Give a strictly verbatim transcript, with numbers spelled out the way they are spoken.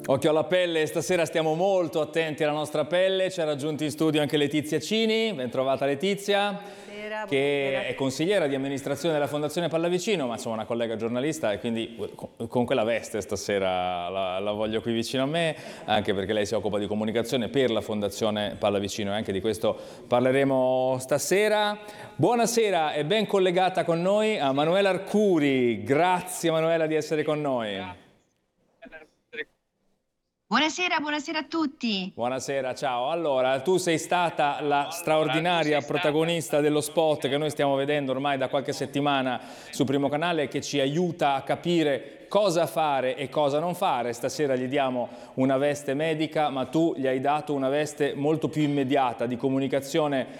Occhio alla pelle, stasera stiamo molto attenti alla nostra pelle, ci ha raggiunto in studio anche Letizia Cini, ben trovata Letizia, buonasera, che buonasera. È consigliera di amministrazione della Fondazione Pallavicino, ma insomma una collega giornalista e quindi con quella veste stasera la, la voglio qui vicino a me, anche perché lei si occupa di comunicazione per la Fondazione Pallavicino e anche di questo parleremo stasera. Buonasera e ben collegata con noi a Manuela Arcuri, grazie Manuela di essere con noi. Buonasera, buonasera a tutti. Buonasera, ciao. Allora, tu sei stata la straordinaria protagonista dello spot che noi stiamo vedendo ormai da qualche settimana su Primo Canale, che ci aiuta a capire cosa fare e cosa non fare. Stasera gli diamo una veste medica, ma tu gli hai dato una veste molto più immediata, di comunicazione